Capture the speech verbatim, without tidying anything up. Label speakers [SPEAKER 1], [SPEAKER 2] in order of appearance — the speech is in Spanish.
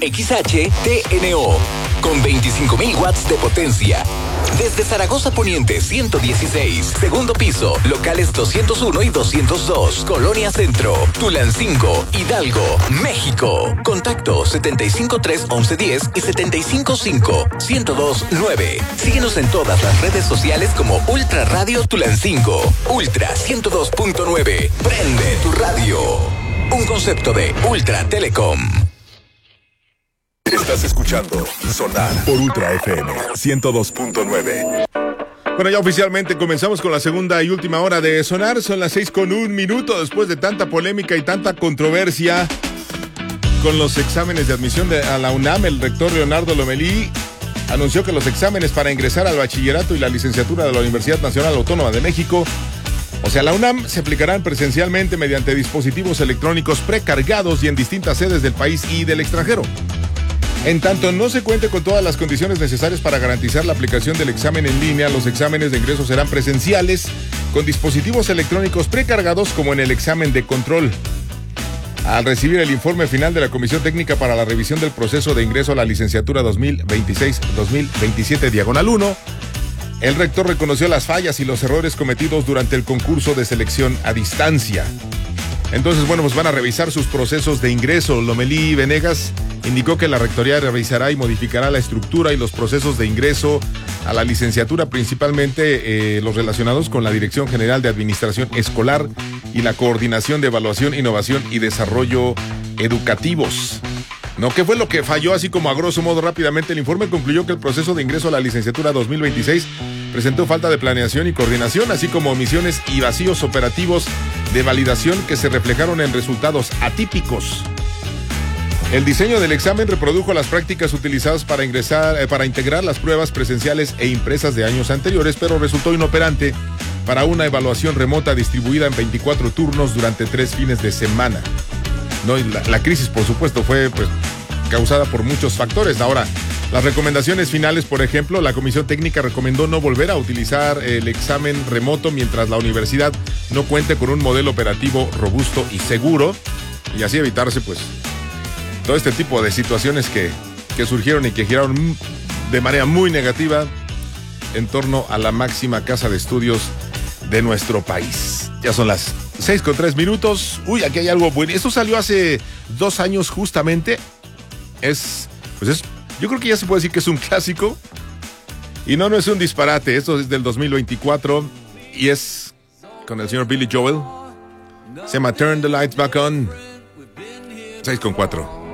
[SPEAKER 1] X H T N O, con veinticinco mil watts de potencia. Desde Zaragoza Poniente ciento dieciséis, segundo piso, locales doscientos uno y doscientos dos, Colonia Centro, Tulancingo, Hidalgo, México. Contacto setenta y cinco tres once diez y setenta y cinco cinco ciento dos nueve. Síguenos en todas las redes sociales como Ultra Radio Tulancingo. Ultra ciento dos punto nueve. Prende tu radio. Un concepto de Ultra Telecom.
[SPEAKER 2] Estás escuchando Sonar por Ultra F M ciento dos punto nueve.
[SPEAKER 3] Bueno, ya oficialmente comenzamos con la segunda y última hora de Sonar. Son las seis con un minuto después de tanta polémica y tanta controversia con los exámenes de admisión de, a la UNAM. El rector Leonardo Lomelí anunció que los exámenes para ingresar al bachillerato y la licenciatura de la Universidad Nacional Autónoma de México, o sea, la UNAM, se aplicarán presencialmente mediante dispositivos electrónicos precargados y en distintas sedes del país y del extranjero. En tanto no se cuente con todas las condiciones necesarias para garantizar la aplicación del examen en línea, los exámenes de ingreso serán presenciales con dispositivos electrónicos precargados como en el examen de control. Al recibir el informe final de la Comisión Técnica para la Revisión del Proceso de Ingreso a la Licenciatura dos mil veintiséis dos mil veintisiete diagonal uno, el rector reconoció las fallas y los errores cometidos durante el concurso de selección a distancia. Entonces, bueno, pues van a revisar sus procesos de ingreso. Lomelí Venegas indicó que la rectoría revisará y modificará la estructura y los procesos de ingreso a la licenciatura, principalmente eh, los relacionados con la Dirección General de Administración Escolar y la Coordinación de Evaluación, Innovación y Desarrollo Educativos. ¿No? ¿Qué fue lo que falló? Así como a grosso modo rápidamente, el informe concluyó que el proceso de ingreso a la licenciatura dos mil veintiséis presentó falta de planeación y coordinación, así como omisiones y vacíos operativos de validación que se reflejaron en resultados atípicos. El diseño del examen reprodujo las prácticas utilizadas para ingresar, eh, para integrar las pruebas presenciales e impresas de años anteriores, pero resultó inoperante para una evaluación remota distribuida en veinticuatro turnos durante tres fines de semana. No, y la, la crisis, por supuesto, fue pues causada por muchos factores. Ahora, las recomendaciones finales, por ejemplo, la Comisión Técnica recomendó no volver a utilizar el examen remoto mientras la universidad no cuente con un modelo operativo robusto y seguro, y así evitarse pues todo este tipo de situaciones que, que surgieron y que giraron de manera muy negativa en torno a la máxima casa de estudios de nuestro país. Ya son las seis con tres minutos. Uy, aquí hay algo bueno. Esto salió hace dos años justamente. Es, pues es, yo creo que ya se puede decir que es un clásico. Y no, no es un disparate. Esto es del dos mil veinticuatro y es con el señor Billy Joel. Se llama Turn the Lights Back On. seis con cuatro.